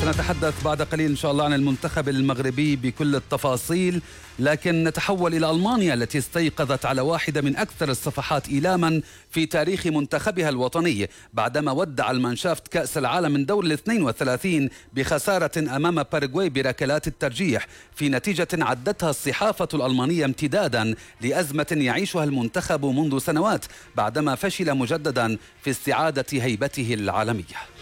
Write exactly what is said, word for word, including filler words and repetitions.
سنتحدث بعد قليل إن شاء الله عن المنتخب المغربي بكل التفاصيل، لكن نتحول إلى ألمانيا التي استيقظت على واحدة من أكثر الصفحات إيلاما في تاريخ منتخبها الوطني بعدما ودع المانشافت كأس العالم من دور الاثنين وثلاثين بخسارة أمام باراغواي بركلات الترجيح، في نتيجة عدتها الصحافة الألمانية امتدادا لأزمة يعيشها المنتخب منذ سنوات بعدما فشل مجددا في استعادة هيبته العالمية.